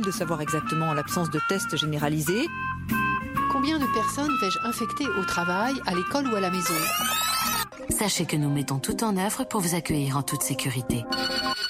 de savoir exactement en l'absence de tests généralisés. Combien de personnes vais-je infecter au travail, à l'école ou à la maison ? Sachez que nous mettons tout en œuvre pour vous accueillir en toute sécurité.